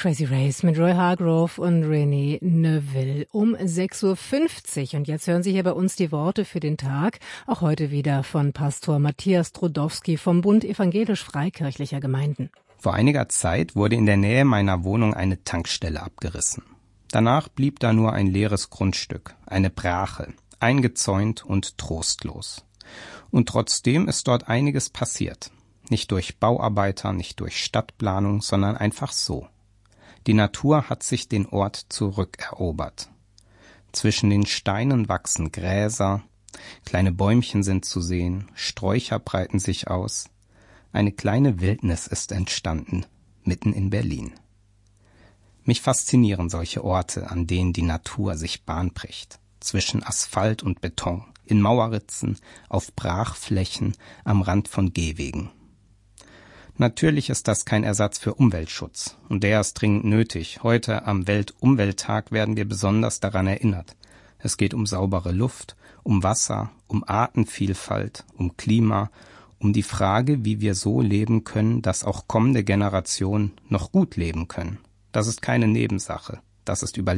Crazy Race mit Roy Hargrove und Renee Neville um 6:50 Uhr. Und jetzt hören Sie hier bei uns die Worte für den Tag. Auch heute wieder von Pastor Matthias Trudowski vom Bund Evangelisch-Freikirchlicher Gemeinden. Vor einiger Zeit wurde in der Nähe meiner Wohnung eine Tankstelle abgerissen. Danach blieb da nur ein leeres Grundstück, eine Brache, eingezäunt und trostlos. Und trotzdem ist dort einiges passiert. Nicht durch Bauarbeiter, nicht durch Stadtplanung, sondern einfach so. Die Natur hat sich den Ort zurückerobert. Zwischen den Steinen wachsen Gräser, kleine Bäumchen sind zu sehen, Sträucher breiten sich aus. Eine kleine Wildnis ist entstanden, mitten in Berlin. Mich faszinieren solche Orte, an denen die Natur sich Bahn bricht. Zwischen Asphalt und Beton, in Mauerritzen, auf Brachflächen, am Rand von Gehwegen. Natürlich ist das kein Ersatz für Umweltschutz, und der ist dringend nötig. Heute am Weltumwelttag werden wir besonders daran erinnert. Es geht um saubere Luft, um Wasser, um Artenvielfalt, um Klima, um die Frage, wie wir so leben können, dass auch kommende Generationen noch gut leben können. Das ist keine Nebensache, das ist